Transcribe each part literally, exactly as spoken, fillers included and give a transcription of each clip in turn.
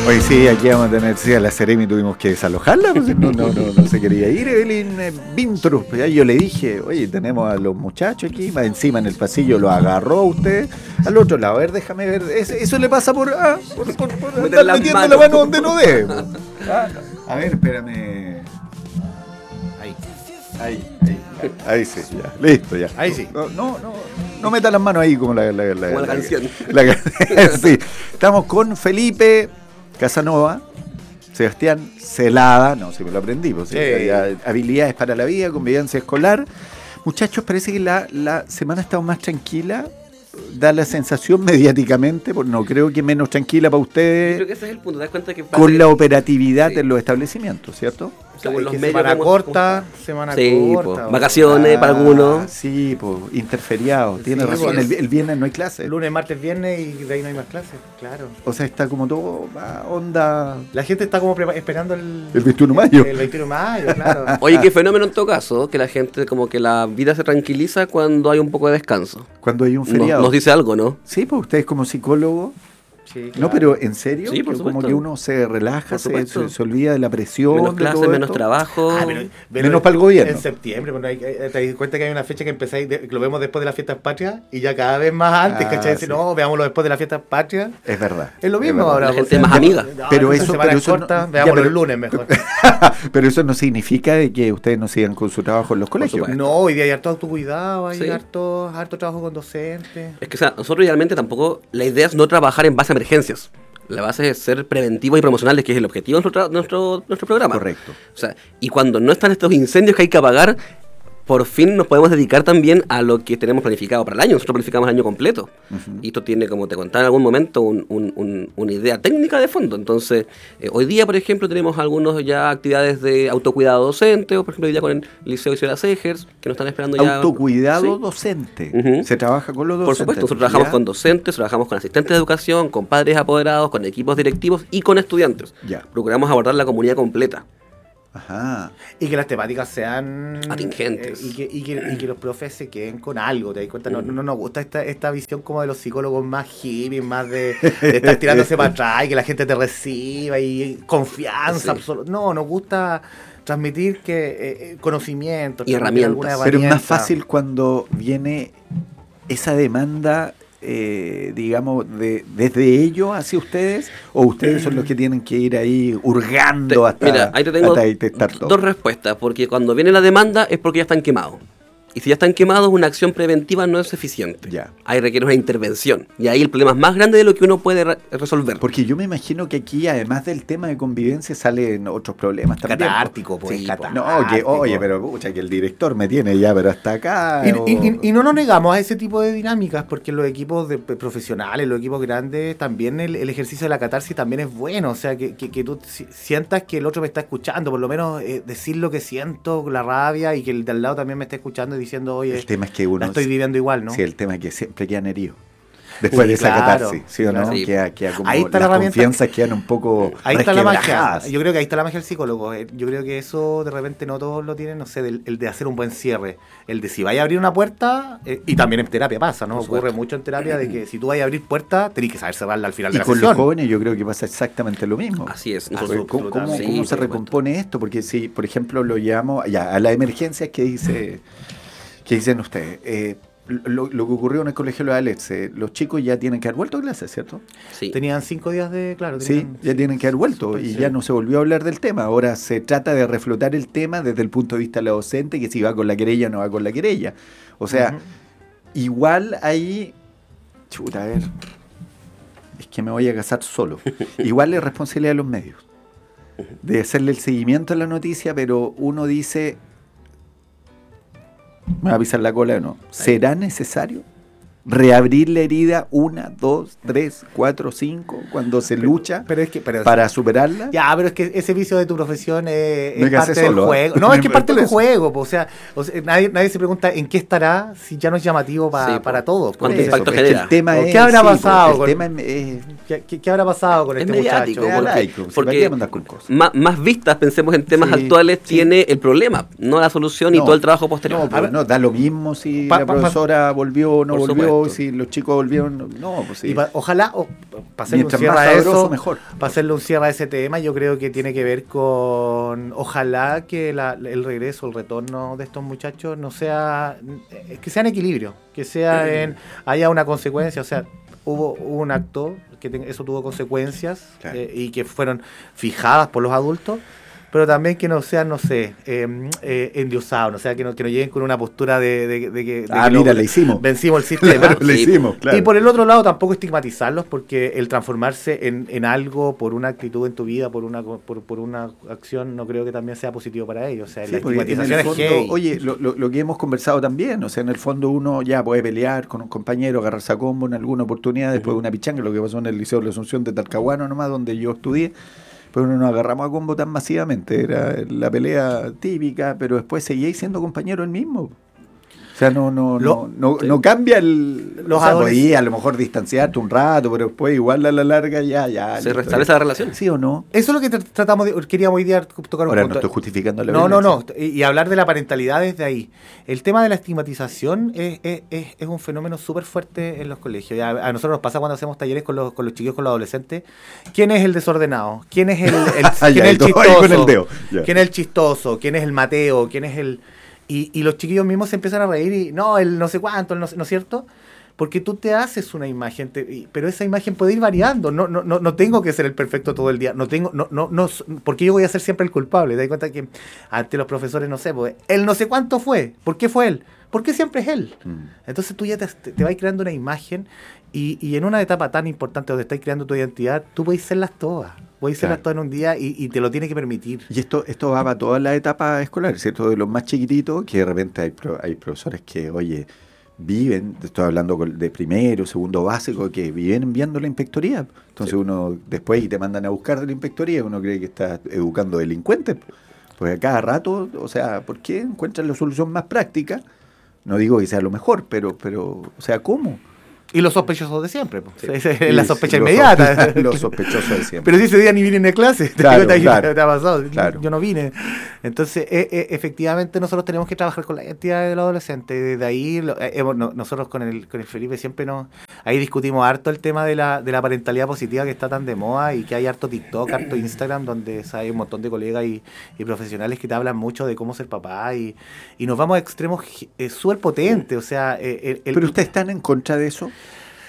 Hoy sí, aquí vamos a tener, sí, a la Seremi tuvimos que desalojarla, pues no, no, no, no se quería ir, Evelyn eh, Vintrus. Ya yo le dije, oye, tenemos a los muchachos aquí, más encima en el pasillo lo agarró usted, al otro lado, a ver, déjame ver, eso, eso le pasa por, ah, por, por, por Meter andar las metiendo manos. la mano donde no debe. Ah, no. A ver, espérame. Ahí, ahí, ahí, ya, ahí sí, ya, listo, ya. Ahí sí. No, no, no, no meta las manos ahí como la, la, la, Como la la canción. la- sí, estamos con Felipe Casanova, Sebastián Celada, no, si me lo aprendí, pues, sí, Sí. ya, habilidades para la vida, convivencia escolar. Muchachos, parece que la, la semana ha estado más tranquila, da la sensación mediáticamente, porque no creo que menos tranquila para Yo creo ustedes, que ese es el punto. ¿Te das cuenta que con parece la que- operatividad Sí. en los establecimientos, ¿cierto? según los Que medios semana vemos- corta, semana Sí, corta. po, o- vacaciones para algunos. Sí, pues, interferiados, tiene Sí, razón, pues. el, el viernes no hay clase. Lunes, martes, viernes y de ahí no hay más clases, claro. O sea, está como todo ah, onda La gente está como prepa- esperando el... el veintiuno de mayo. El veintiuno de mayo, claro. Oye, qué fenómeno en todo caso, que la gente como que la vida se tranquiliza cuando hay un poco de descanso. Cuando hay un Nos, feriado. nos dice algo, ¿no? Sí, pues ustedes como psicólogo. Sí, No, claro. pero ¿en serio? Sí, por Que como supuesto. que uno se relaja, Por se, supuesto. se, se olvida de la presión. Menos de clases, todo menos esto. trabajo. Ah, pero- pero Menos para el gobierno. En septiembre, bueno, hay- hay- te das cuenta que hay una fecha que empezáis, de- que lo vemos después de las fiestas patrias y ya cada vez más antes, Ah, ¿cachai? Dice, sí. no, veámoslo después de las fiestas patrias. Es verdad. Es lo mismo verdad. ahora. La pues, gente o sea, más amiga. no, Pero esta eso- semana pero es eso no- corta, ya, veámoslo pero- el lunes mejor. Pero eso no significa de que ustedes no sigan con su trabajo en los colegios. supuesto. No, hoy día hay harto autocuidado, hay Sí. harto, harto trabajo con docentes. Es que o sea, nosotros idealmente tampoco, la idea es no trabajar en base a emergencias. La base es ser preventivos y promocionales, que es el objetivo de nuestro, tra- nuestro, nuestro programa. Correcto. O sea, y cuando no están estos incendios que hay que apagar, por fin nos podemos dedicar también a lo que tenemos planificado para el año. Nosotros planificamos el año completo. Ujú. Y esto tiene, como te contaba en algún momento, un- un- un- una idea técnica de fondo. Entonces, eh, hoy día, por ejemplo, tenemos algunos ya actividades de autocuidado docente, o por ejemplo, hoy día con el Liceo Isidora Segers, que nos están esperando ya. Autocuidado Sí. docente. Ujú. Se trabaja con los docentes. Por supuesto, nosotros trabajamos ¿Ya? con docentes, trabajamos con asistentes de educación, con padres apoderados, con equipos directivos y con estudiantes. Ya. Procuramos abordar la comunidad completa. Ajá. Y que las temáticas sean Atingentes. eh, y, que, y, que, y que los profes se queden con algo, ¿te das cuenta? No, no nos gusta esta, esta visión como de los psicólogos más hippies, más de, de estar tirándose para atrás y que la gente te reciba y confianza Sí. absoluta. No, nos gusta transmitir que eh, eh, conocimiento Y transmitir herramientas. alguna Pero es más herramienta. fácil cuando viene esa demanda, eh, digamos, de, desde ellos hacia ustedes, o ustedes son los que tienen que ir ahí hurgando Te- hasta, mira, ahí te tengo hasta detectar todo. dos respuestas, porque cuando viene la demanda es porque ya están quemados. Y si ya están quemados, una acción preventiva no es eficiente. Ya. Ahí requiere una intervención. Y ahí el problema es más grande de lo que uno puede re- resolver. Porque yo me imagino que aquí, además del tema de convivencia, salen otros problemas también. Catártico, pues, Sí, catártico. No, que, oye, pero pucha, que el director me tiene ya, pero hasta acá. Y, o- y- y- y no nos negamos a ese tipo de dinámicas, porque los equipos de, profesionales, los equipos grandes, también el, el ejercicio de la catarsis también es bueno. O sea, que, que, que tú si- sientas que el otro me está escuchando, por lo menos eh, decir lo que siento, la rabia, y que el de al lado también me está escuchando y diciendo, oye, El tema es que uno. la estoy viviendo igual, ¿no? Sí, el tema es que siempre quedan heridos. Después Sí, de esa claro, catarsis, ¿sí o no? claro. Sí. Queda, queda como Ahí está la las herramienta. confianzas quedan un poco Ahí está la magia. resquebrajadas. Yo creo que ahí está la magia del psicólogo. Eh, Yo creo que eso de repente no todos lo tienen, no sé, del- el de hacer un buen cierre. El de si vaya a abrir una puerta, eh, y también en terapia pasa, ¿no? Por Ocurre supuesto. mucho en terapia de que si tú vayas a abrir puerta, tenés que saber cerrarla al final Y de la con sesión. los jóvenes yo creo que pasa exactamente lo mismo. Así es. Porque Nosotros- ¿Cómo, cómo- absolutamente. cómo Sí, se por recompone esto? Porque si, por ejemplo, lo llamo ya, a las emergencias que dice que dicen ustedes, eh, lo, lo que ocurrió en el colegio de Alex, eh, los chicos ya tienen que haber vuelto a clases, ¿cierto? sí. Tenían cinco días de, claro, Sí, tenían- ya tienen que haber vuelto Pues y sí. ya no se volvió a hablar del tema. Ahora se trata de reflotar el tema desde el punto de vista de la docente, que si va con la querella o no va con la querella. O sea, Ujú. igual ahí, chuta, a ver, es que me voy a casar solo. Igual es responsabilidad de los medios, de hacerle el seguimiento a la noticia, pero uno dice, ¿me va a pisar la cola o no? ¿Será necesario reabrir la herida una, dos, tres, cuatro, cinco, cuando se lucha Pero es que, pero para superarla? ya, pero es que ese vicio de tu profesión es, Me es casé parte del solo, ¿eh? juego. No, es que es parte Por del eso. juego, po, o sea, o sea, nadie, nadie se pregunta en qué estará si ya no es llamativo pa- Sí, po. para todos. ¿Cuánto Pues, impacto es que genera? el tema ¿O es, qué habrá sí, pasado el con- tema es- es- ¿Qué, qué, qué habrá pasado con Es este mediático, muchacho? es porque- laico, si porque- para qué mandar con cosas. Más, más vistas, pensemos en temas Sí, actuales, sí. tiene el problema, no la solución y No, todo el trabajo posterior. No, pero no, da lo mismo si Pa- la pa- pa- profesora volvió o no Por volvió, Exacto. si los chicos volvieron, no, pues sí. Y pa- ojalá, o, para hacerle un Mientras cierre más a sabroso, eso, mejor. para hacerle un cierre a ese tema, yo creo que tiene que ver con, ojalá que la- el regreso, el retorno de estos muchachos no sea, eh, que sea en equilibrio, que sea en, haya una consecuencia, o sea, hubo, hubo un acto, que te- eso tuvo consecuencias Claro. eh, y que fueron fijadas por los adultos, pero también que no sean, no sé, eh, eh, endiosados, o sea, que no, que no lleguen con una postura de, de, de que, de Ah, que no- mira, le hicimos. vencimos el sistema. Claro, le Sí. hicimos, claro. Y por el otro lado, tampoco estigmatizarlos, porque el transformarse en, en algo por una actitud en tu vida, por una por, por una acción, no creo que también sea positivo para ellos. O sea, Sí, la porque en el estigmatización fondo, es heavy. oye, lo, lo, lo que hemos conversado también, o sea, en el fondo uno ya puede pelear con un compañero, agarrarse a combo en alguna oportunidad, después de una pichanga, lo que pasó en el Liceo de la Asunción de Talcahuano nomás, donde yo estudié, pero no nos agarramos a combo tan masivamente, era la pelea típica, pero después seguíais siendo compañero el mismo. O sea, no, no, Lo- no, no, sí. no cambia el... Los o sea, adoles- podía a lo mejor distanciarte un rato, pero después igual a la larga ya, ya. Se listo, restablece ya. la relación. ¿Sí o no? Eso es lo que tr- tratamos de, queríamos hoy día tocar un Ahora no punto. estoy justificando la No, no, violencia. no. Y, y hablar de la parentalidad desde ahí. El tema de la estigmatización es, es, es, es un fenómeno súper fuerte en los colegios. Ya, a nosotros nos pasa cuando hacemos talleres con los, con los chiquillos, con los adolescentes. ¿Quién es el desordenado? ¿Quién es el, el, Ya, ¿quién es el y todo ahí chistoso? con el dedo. Ya. ¿Quién es el chistoso? ¿Quién es el Mateo? ¿Quién es el...? Y, y los chiquillos mismos se empiezan a reír y no, el no sé cuánto, el no, sé- ¿no es cierto? Porque tú te haces una imagen, te- y- pero esa imagen puede ir variando. No, no, no, no tengo que ser el perfecto todo el día. No tengo, no, no, no, porque yo voy a ser siempre el culpable. Te das cuenta que ante los profesores, no sé, pues, él no sé cuánto fue. ¿Por qué fue él? Porque siempre es él. Mm. Entonces tú ya te, te vas creando una imagen y, y en una etapa tan importante donde estás creando tu identidad, tú puedes serlas todas. Puedes serlas Claro. todas en un día y, y te lo tiene que permitir. Y esto, esto va para todas las etapas escolares, ¿cierto? De los más chiquititos, que de repente hay, pro- hay profesores que, oye, viven, te estoy hablando con- de primero, segundo básico, que viven viendo la inspectoría. Entonces Sí. uno, después y te mandan a buscar de la inspectoría, uno cree que está educando delincuentes. Pues a cada rato, o sea, ¿por qué encuentran la solución más práctica? No digo que sea lo mejor, pero, pero o sea, ¿cómo? Y los sospechosos de siempre. Pues. Sí. Esa es la Y sospecha los inmediata. sospe- Los sospechosos de siempre. Pero si ese día ni vine a clase, te, Claro, te- claro. te ha pasado. Claro. Yo no vine. Entonces, eh, eh, efectivamente, nosotros tenemos que trabajar con la identidad del adolescente. Desde ahí, lo- eh, hemos- no- nosotros con el, con el Felipe siempre nos. Ahí discutimos harto el tema de la, de la parentalidad positiva que está tan de moda y que hay harto TikTok, harto Instagram, donde hay un montón de colegas y, y profesionales que te hablan mucho de cómo ser papá y, y nos vamos a extremos eh, súper potentes. O sea, eh, el, el- ¿Pero ustedes están en contra de eso?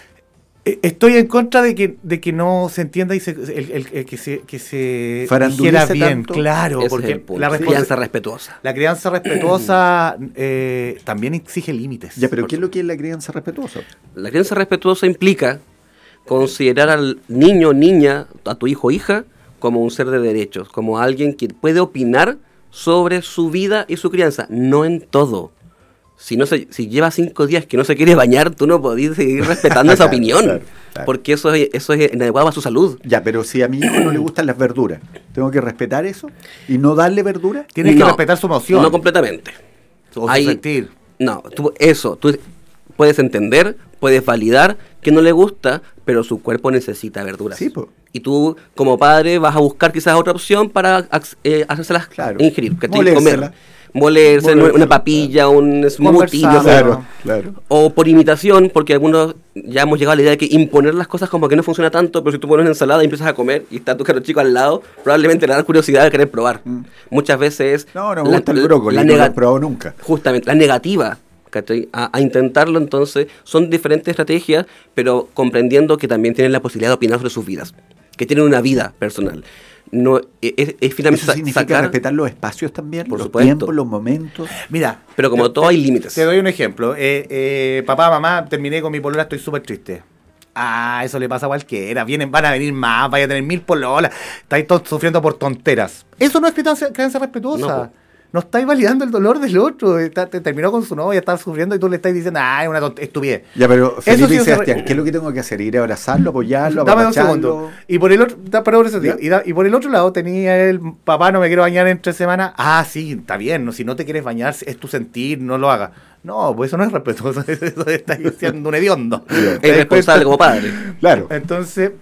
Eh, Estoy en contra de que, de que no se entienda y se, el, el- el que se, que se Farandulice dijera bien, tanto. claro, Ese porque es el punto. la, responsa- Crianza respetuosa. la crianza respetuosa eh, también exige límites. Ya, pero Por ¿qué es lo que es la crianza respetuosa? La crianza respetuosa implica considerar al niño o niña, a tu hijo o hija, como un ser de derechos, como alguien que puede opinar sobre su vida y su crianza, no en todo. Si no se, si lleva cinco días que no se quiere bañar, tú no podés seguir respetando esa Claro, opinión, claro, claro. porque eso es, eso es inadecuado a su salud. Ya, pero si a mi hijo no le gustan las verduras, ¿tengo que respetar eso? ¿Y no darle verdura? Tienes que No, respetar su emoción No completamente. o su Hay- sentir. No, tú, eso, tú puedes entender, puedes validar que no le gusta, pero su cuerpo necesita verduras. Sí, po. Y tú, como padre, vas a buscar quizás otra opción para ac- eh, hacérselas Claro. ingerir. ¿cachai? Molérsela. Comer. Molerse, Molérsela, una papilla, un smoothie, no sé. Conversar. Claro, claro. O por imitación, porque algunos ya hemos llegado a la idea de que imponer las cosas como que no funciona tanto, pero si tú pones una ensalada y empiezas a comer y está tu carro chico al lado, probablemente le da curiosidad de querer probar. Mm. Muchas veces... No, no me gusta el brócoli, la no lo nega- he probado nunca. Justamente, la negativa, ¿cachai? A, a intentarlo, entonces, son diferentes estrategias, pero comprendiendo que también tienen la posibilidad de opinar sobre sus vidas, que tienen una vida personal. No, es, es- es finalmente ¿Eso sa- significa sacar, respetar los espacios también? Por los supuesto. tiempos, los momentos. Mira, pero como te- todo hay límites. Te doy un ejemplo. Eh, eh, papá, mamá, terminé con mi polola, estoy súper triste. Ah, eso le pasa a cualquiera. Vienen, van a venir más, vaya a tener mil pololas. Estáis todos sufriendo por tonteras. Eso no es crianza, crianza respetuosa. No, No, po. estáis validando el dolor del otro. Está- te- terminó con su novia, está sufriendo y tú le estás diciendo, ah, es una tontería, estupidez. Ya, pero Eso Felipe sí y se Sebastián, re- ¿qué es lo que tengo que hacer? ¿Ir a abrazarlo, apoyarlo, Dame un apapacharlo? segundo. Y por el otro, da- perdón por eso, tío. ¿Ya? y, da- y por el otro lado tenía el papá, no me quiero bañar en tres semanas. Ah, sí, está bien. No, si no te quieres bañar, es tu sentir, no lo hagas. No, pues eso no es respetuoso. Eso estás siendo un hediondo. Es irresponsable como padre. Claro. Entonces,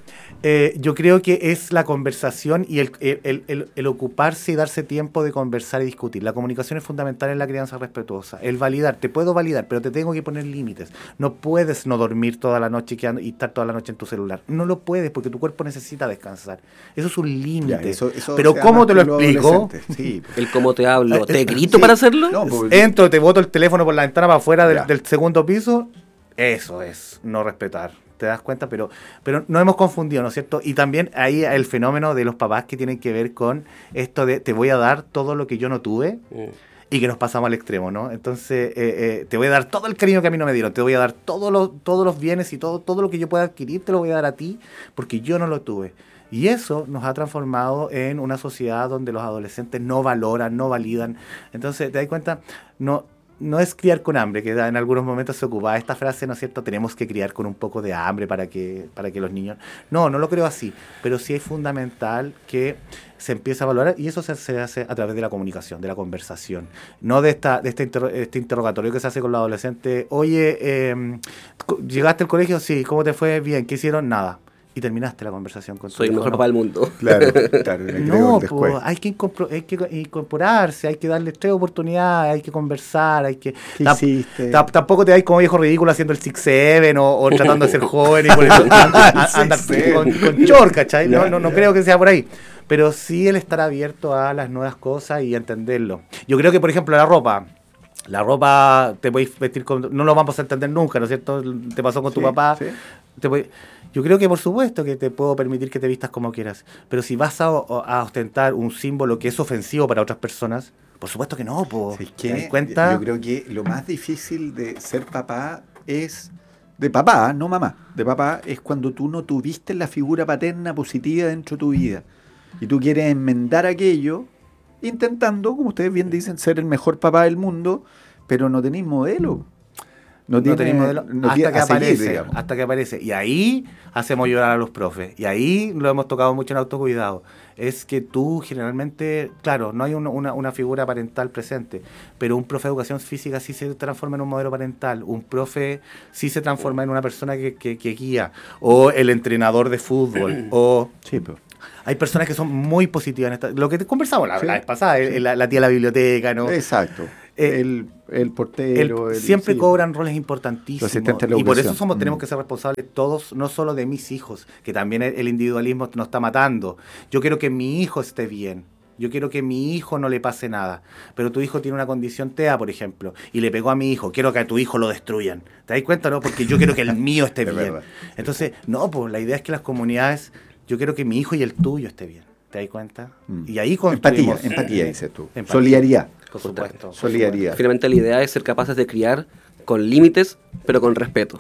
Eh, yo creo que es la conversación y el, el, el, el, el ocuparse y darse tiempo de conversar y discutir. La comunicación es fundamental en la crianza respetuosa. El validar, te puedo validar, pero te tengo que poner límites. No puedes no dormir toda la noche y estar toda la noche en tu celular. No lo puedes porque tu cuerpo necesita descansar. Eso es un límite. Eso, eso pero ¿cómo te lo explico? Sí. El cómo te hablo. ¿Te grito sí. para hacerlo? No, porque... Entro, te boto el teléfono por la ventana para afuera del, del segundo piso. Eso es no respetar. ¿Te das cuenta? Pero, pero no hemos confundido, ¿no es cierto? Y también ahí el fenómeno de los papás que tienen que ver con esto de te voy a dar todo lo que yo no tuve mm. y que nos pasamos al extremo, ¿no? Entonces, eh, eh, te voy a dar todo el cariño que a mí no me dieron, te voy a dar todo lo, todos los bienes y todo, todo lo que yo pueda adquirir, te lo voy a dar a ti porque yo no lo tuve. Y eso nos ha transformado en una sociedad donde los adolescentes no valoran, no validan. Entonces, ¿te das cuenta? No... No es criar con hambre, que en algunos momentos se ocupaba esta frase, ¿no es cierto? Tenemos que criar con un poco de hambre para que, para que los niños... No, no lo creo así, pero sí es fundamental que se empiece a valorar y eso se, se hace a través de la comunicación, de la conversación. No de esta de este, inter, este interrogatorio que se hace con los adolescentes. Oye, eh, ¿llegaste al colegio? Sí. ¿Cómo te fue? Bien. ¿Qué hicieron? Nada. Y terminaste la conversación con tu Soy el mejor papá del mundo. Claro, claro. No, pues hay que, incorpor- hay que incorporarse, hay que darle tres oportunidades, hay que conversar, hay que... ¿Qué T- hiciste? T- tampoco te vais como viejo ridículo haciendo el six seven o, o tratando de ser joven y por eso andar con, con chor, ¿cachai? No, no, no creo que sea por ahí. Pero sí el estar abierto a las nuevas cosas y entenderlo. Yo creo que, por ejemplo, la ropa... La ropa te podéis vestir con... No lo vamos a entender nunca, ¿no es cierto? Te pasó con sí, tu papá. Sí. Te podéis, yo creo que por supuesto que te puedo permitir que te vistas como quieras. Pero si vas a, a ostentar un símbolo que es ofensivo para otras personas, por supuesto que no. Po. ¿Sí, ¿Te das cuenta? Yo creo que lo más difícil de ser papá es... De papá, no mamá. De papá es cuando tú no tuviste la figura paterna positiva dentro de tu vida. Y tú quieres enmendar aquello... intentando, como ustedes bien dicen, ser el mejor papá del mundo, pero no tenéis modelo. No, no tenéis modelo no hasta que aparece, seguir, hasta que aparece. Y ahí hacemos llorar a los profes. Y ahí lo hemos tocado mucho en autocuidado. Es que tú generalmente, claro, no hay un, una, una figura parental presente, pero un profe de educación física sí se transforma en un modelo parental. Un profe sí se transforma en una persona que, que, que guía. O el entrenador de fútbol. o... Sí, pero... Hay personas que son muy positivas en esta, lo que conversamos la, sí, la vez pasada, sí. la, la tía de la biblioteca, ¿no? Exacto. Eh, el, el portero. El, el, siempre sí. cobran roles importantísimos. Y por eso somos, mm. tenemos que ser responsables todos, no solo de mis hijos, que también el, el individualismo nos está matando. Yo quiero que mi hijo esté bien. Yo quiero que a mi hijo no le pase nada. Pero tu hijo tiene una condición T E A, por ejemplo, y le pegó a mi hijo. Quiero que a tu hijo lo destruyan. ¿Te das cuenta, no? Porque yo quiero que el mío esté bien. Verdad. Entonces, no, pues la idea es que las comunidades... Yo quiero que mi hijo y el tuyo esté bien. ¿Te das cuenta? Mm. Y ahí construimos... Empatía, empatía, dices tú. Empatía. Solidaridad. Por supuesto. Solidaridad. Finalmente la idea es ser capaces de criar con límites, pero con respeto.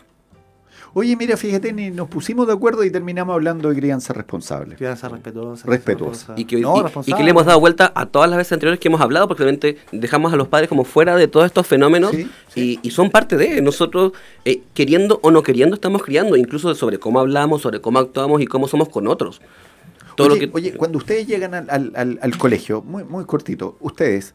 Oye, mira, fíjate, ni nos pusimos de acuerdo y terminamos hablando de crianza responsable. Crianza respetuosa. Respetuosa. Y que, no, y, y que le hemos dado vuelta a todas las veces anteriores que hemos hablado, porque realmente dejamos a los padres como fuera de todos estos fenómenos, sí, sí. Y, y son parte de nosotros, eh, queriendo o no queriendo, estamos criando, incluso sobre cómo hablamos, sobre cómo actuamos y cómo somos con otros. Todo oye, lo que... oye, cuando ustedes llegan al, al, al, al colegio, muy, muy cortito, ustedes,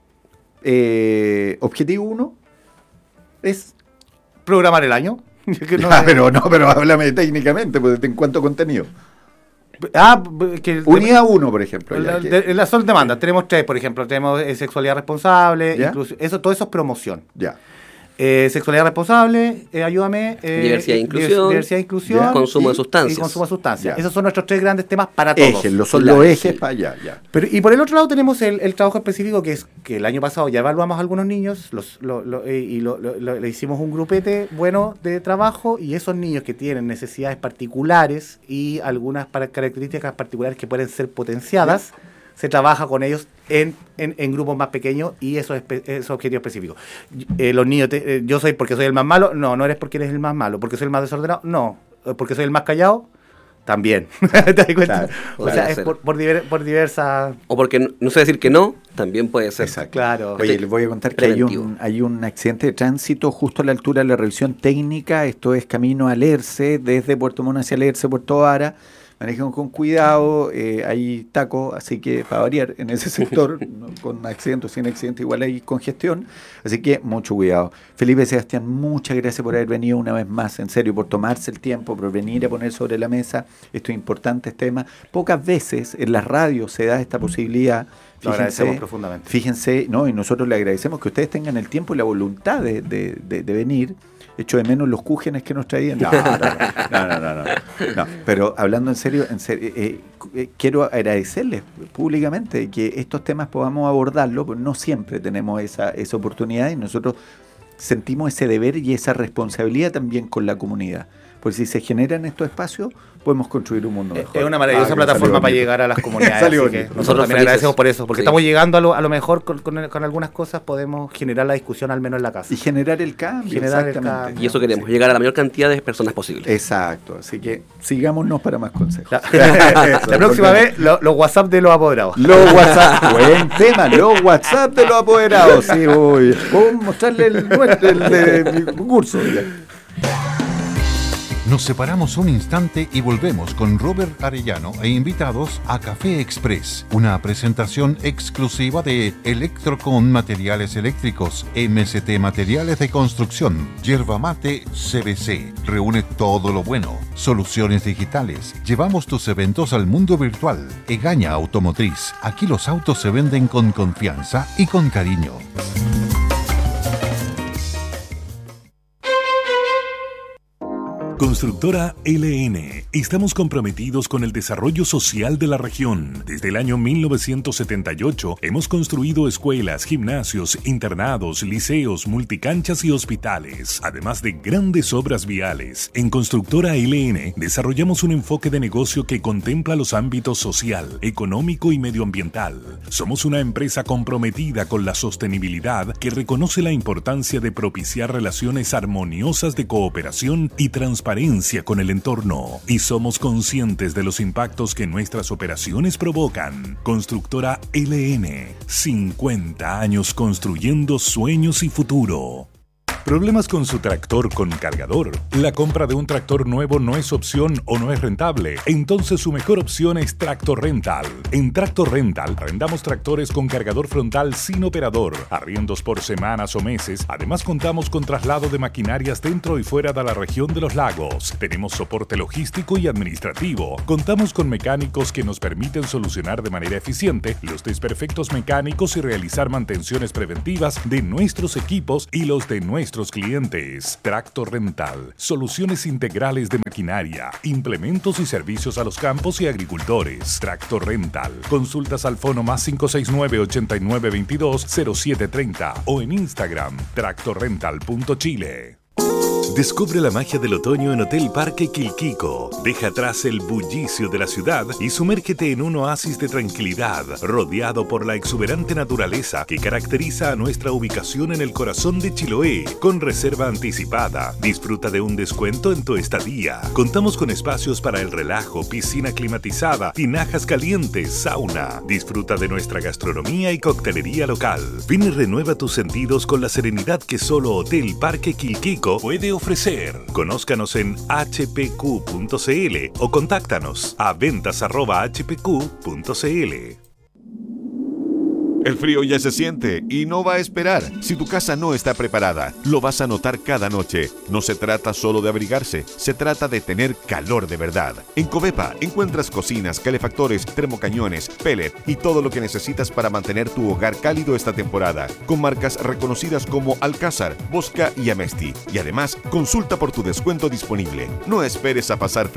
eh, objetivo uno es... Programar el año. No, ah, pero no, pero háblame técnicamente, pues, en cuanto a contenido. Ah, que unidad uno, por ejemplo. La, ya, de, las son demandas, tenemos tres, por ejemplo, tenemos eh, sexualidad responsable, incluso, eso, todo eso es promoción. Ya. Eh, sexualidad responsable, eh, ayúdame. Eh, diversidad e inclusión. Diversidad e inclusión. Consumo y, de sustancias. Y consumo de sustancias. Ya. Esos son nuestros tres grandes temas para todos. Ejes, los son los ejes para allá. Ya. Pero, y por el otro lado tenemos el, el trabajo específico, que es que el año pasado ya evaluamos a algunos niños los, lo, lo, eh, y lo, lo, lo, le hicimos un grupete bueno de trabajo, y esos niños que tienen necesidades particulares y algunas para, características particulares que pueden ser potenciadas, ¿sí? Se trabaja con ellos en, en, en grupos más pequeños y esos, esos objetivos específicos. Eh, los niños, te, eh, yo soy porque soy el más malo, no, no eres porque eres el más malo, porque soy el más desordenado, no, porque soy el más callado, también. ¿Te das cuenta? Claro, o sea, es por, por, diver, por diversas... O porque no, no sé decir que no, también puede ser. Exacto. Claro. Oye, les voy a contar que hay un, hay un accidente de tránsito justo a la altura de la revisión técnica, esto es camino a Lerce, desde Puerto Montt hacia Lerce, Puerto Vara. manejen con cuidado, eh, hay tacos, así que para variar en ese sector, ¿no? Con accidentes, sin accidentes, igual hay congestión, así que mucho cuidado. Felipe, Sebastián, muchas gracias por haber venido una vez más, en serio, por tomarse el tiempo, por venir a poner sobre la mesa estos importantes temas. Pocas veces en las radios se da esta posibilidad. Lo agradecemos profundamente. Fíjense, no, y nosotros le agradecemos que ustedes tengan el tiempo y la voluntad de, de, de, de venir. Echo de menos los cúgenes que nos traían. No, no, no, no, no, no, no. Pero hablando en serio, en serio eh, eh, quiero agradecerles públicamente que estos temas podamos abordarlo, porque no siempre tenemos esa, esa oportunidad y nosotros sentimos ese deber y esa responsabilidad también con la comunidad. Porque si se generan estos espacios, podemos construir un mundo mejor. Es una maravillosa ah, plataforma para llegar a las comunidades. Así que nosotros también agradecemos por eso, porque sí. Estamos llegando a lo, a lo mejor con, con, con algunas cosas, podemos generar la discusión al menos en la casa. Y generar el cambio. Generar el cambio. Y eso queremos, sí. Llegar a la mayor cantidad de personas posible. Exacto, así que sigámonos para más consejos. La, eso, la próxima porque... vez, los lo WhatsApp de los apoderados. Los WhatsApp, buen tema, los WhatsApp de los apoderados. Sí, voy. Voy a mostrarle el, el de, de mi curso. Nos separamos un instante y volvemos con Robert Arellano e invitados a Café Express, una presentación exclusiva de Electrocon Materiales Eléctricos, M S T Materiales de Construcción, Yerba Mate C B C. Reúne todo lo bueno. Soluciones digitales. Llevamos tus eventos al mundo virtual. Egaña Automotriz. Aquí los autos se venden con confianza y con cariño. Constructora L N. Estamos comprometidos con el desarrollo social de la región. Desde el año mil novecientos setenta y ocho hemos construido escuelas, gimnasios, internados, liceos, multicanchas y hospitales, además de grandes obras viales. En Constructora L N desarrollamos un enfoque de negocio que contempla los ámbitos social, económico y medioambiental. Somos una empresa comprometida con la sostenibilidad que reconoce la importancia de propiciar relaciones armoniosas de cooperación y transparencia con el entorno, y somos conscientes de los impactos que nuestras operaciones provocan. Constructora L N, cincuenta años construyendo sueños y futuro. ¿Problemas con su tractor con cargador? ¿La compra de un tractor nuevo no es opción o no es rentable? Entonces su mejor opción es Tractor Rental. En Tractor Rental arrendamos tractores con cargador frontal sin operador, arriendos por semanas o meses. Además contamos con traslado de maquinarias dentro y fuera de la región de los lagos. Tenemos soporte logístico y administrativo. Contamos con mecánicos que nos permiten solucionar de manera eficiente los desperfectos mecánicos y realizar mantenciones preventivas de nuestros equipos y los de nuestros clientes. Tractor Rental, soluciones integrales de maquinaria, implementos y servicios a los campos y agricultores. Tractor Rental, consultas al fono más cinco seis nueve, ochenta y nueve veintidós, cero siete treinta o en Instagram, tractor rental punto chile. Descubre la magia del otoño en Hotel Parque Quilquico. Deja atrás el bullicio de la ciudad y sumérgete en un oasis de tranquilidad, rodeado por la exuberante naturaleza que caracteriza a nuestra ubicación en el corazón de Chiloé. Con reserva anticipada, disfruta de un descuento en tu estadía. Contamos con espacios para el relajo, piscina climatizada, tinajas calientes, sauna. Disfruta de nuestra gastronomía y coctelería local. Ven y renueva tus sentidos con la serenidad que solo Hotel Parque Quilquico puede ofrecer. Conózcanos en h p q punto c l o contáctanos a ventas arroba h p q punto c l. El frío ya se siente y no va a esperar. Si tu casa no está preparada, lo vas a notar cada noche. No se trata solo de abrigarse, se trata de tener calor de verdad. En Covepa encuentras cocinas, calefactores, termocañones, pellet y todo lo que necesitas para mantener tu hogar cálido esta temporada, con marcas reconocidas como Alcázar, Bosca y Amesti. Y además, consulta por tu descuento disponible. No esperes a pasar frío.